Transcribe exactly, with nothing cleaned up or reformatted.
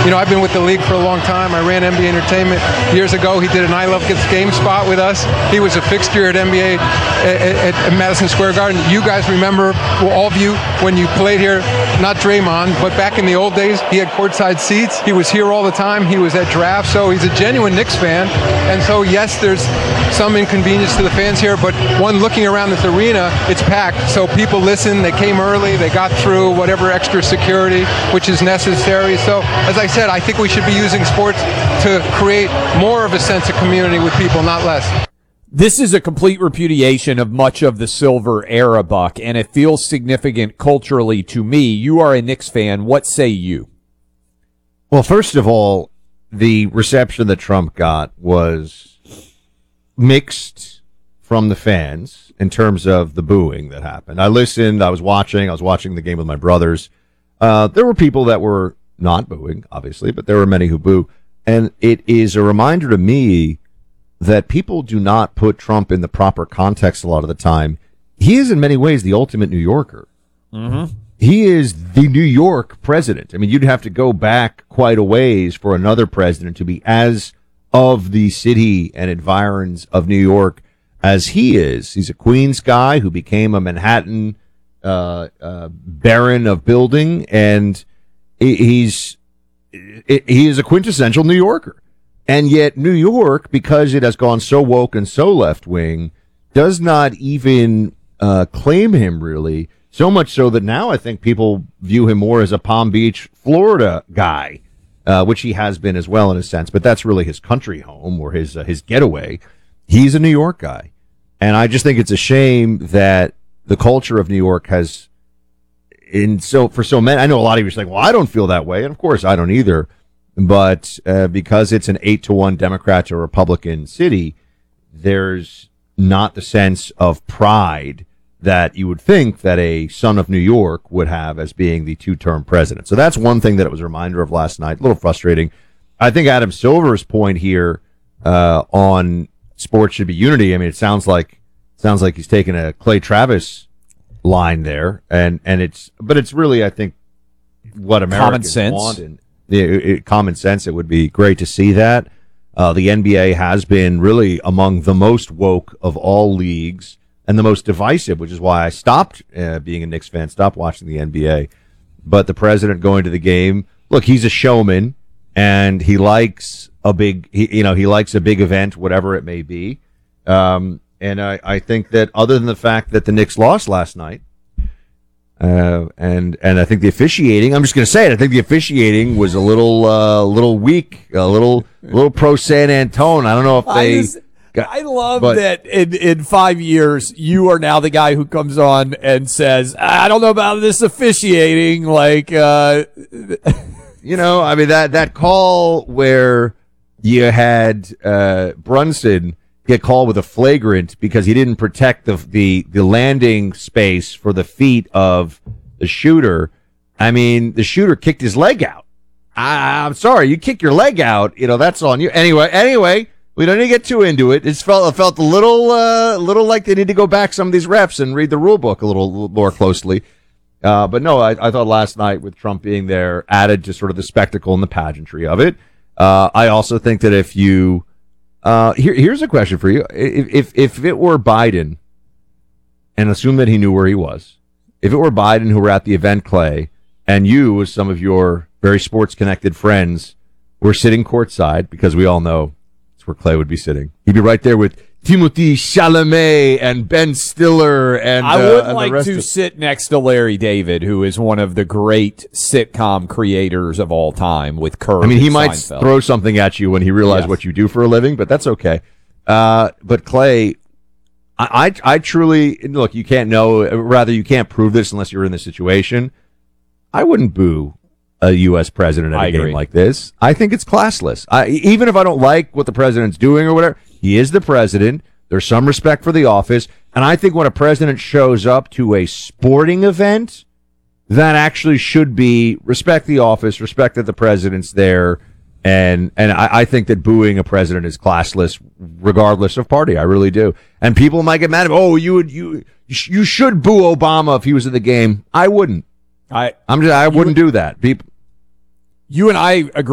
You know, I've been with the league for a long time. I ran N B A Entertainment years ago. He did an I Love Kids game spot with us. He was a fixture at N B A at, at, at Madison Square Garden. You guys remember, well, all of you, when you played here, not Draymond, but back in the old days, he had courtside seats. He was here all the time. He was at drafts, so he's a genuine Knicks fan. And so, yes, there's some inconvenience to the fans here, but one looking around this arena, it's packed. So people listen. They came early. They got through whatever extra security, which is necessary. So, as I said, I think we should be using sports to create more of a sense of community with people, not less. This is a complete repudiation of much of the Silver era, Buck, and it feels significant culturally to me. You are a Knicks fan. What say you? Well, first of all, the reception that Trump got was mixed from the fans in terms of the booing that happened. I listened. I was watching. I was watching the game with my brothers. Uh, there were people that were not booing, obviously, but there were many who boo. And it is a reminder to me that people do not put Trump in the proper context a lot of the time. He is in many ways the ultimate New Yorker. Mm-hmm. He is the New York president. I mean, you'd have to go back quite a ways for another president to be as of the city and environs of New York as he is. He's a Queens guy who became a Manhattan uh, uh, baron of building, and he's he is a quintessential New Yorker. And yet New York, because it has gone so woke and so left-wing, does not even uh, claim him, really, so much so that now I think people view him more as a Palm Beach, Florida guy, uh, which he has been as well in a sense, but that's really his country home or his uh, his getaway. He's a New York guy. And I just think it's a shame that the culture of New York has, in so for so many, I know a lot of you are saying, well, I don't feel that way, and of course I don't either. But uh, because it's an eight to one Democrat to Republican city, there's not the sense of pride that you would think that a son of New York would have as being the two-term president. So that's one thing that it was a reminder of last night. A little frustrating. I think Adam Silver's point here uh, on sports should be unity. I mean, it sounds like sounds like he's taking a Clay Travis line there, and and it's but it's really I think what Americans want. And, It, it, common sense, it would be great to see that. Uh, the N B A has been really among the most woke of all leagues and the most divisive, which is why I stopped uh, being a Knicks fan, stopped watching the N B A. But the president going to the game, look, he's a showman, and he likes a big, he, you know, he likes a big event, whatever it may be. Um, and I, I think that other than the fact that the Knicks lost last night, Uh, and and I think the officiating, I'm just going to say it, I think the officiating was a little uh, little weak, a little little pro San Antone. I don't know if they... I, just, got, I love but, that in, in five years, you are now the guy who comes on and says, I don't know about this officiating, like... Uh, you know, I mean, that, that call where you had uh, Brunson get called with a flagrant because he didn't protect the, the the landing space for the feet of the shooter. I mean, the shooter kicked his leg out. I, I'm sorry, you kick your leg out, you know, that's on you. Anyway, anyway, we don't need to get too into it. It felt it felt a little uh, little like they need to go back some of these refs and read the rule book a little, little more closely. Uh, but no, I, I thought last night with Trump being there added to sort of the spectacle and the pageantry of it. Uh, I also think that if you Uh, here, here's a question for you. If, if, if it were Biden, and assume that he knew where he was, if it were Biden who were at the event, Clay, and you, as some of your very sports-connected friends, were sitting courtside, because we all know it's where Clay would be sitting. He'd be right there with Timothée Chalamet and Ben Stiller and I would uh, and like the rest to of- sit next to Larry David, who is one of the great sitcom creators of all time with Curb. I mean, he and might Seinfeld. throw something at you when he realizes Yes. what you do for a living, but that's okay. Uh, but Clay, I, I, I truly, look, you can't know, rather you can't prove this unless you're in the situation. I wouldn't boo a U S president at I a game agree. like this. I think it's classless. I, even if I don't like what the president's doing or whatever, he is the president. There's some respect for the office. And I think when a president shows up to a sporting event, that actually should be respect the office, respect that the president's there. And and I, I think that booing a president is classless, regardless of party. I really do. And people might get mad at, oh, you would you you should boo Obama if he was in the game. I wouldn't. I I'm just, I wouldn't do that. People. You and I agree.